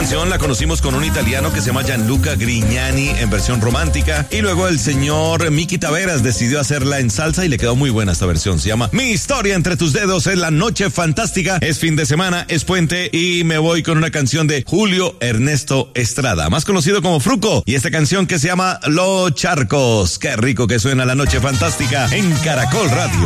canción la conocimos con un italiano que se llama Gianluca Grignani en versión romántica, y luego el señor Miki Taveras decidió hacerla en salsa y le quedó muy buena esta versión. Se llama Mi historia entre tus dedos. Es la noche fantástica, es fin de semana, es puente, y me voy con una canción de Julio Ernesto Estrada, más conocido como Fruco, y esta canción que se llama Los Charcos. Qué rico que suena la noche fantástica en Caracol Radio.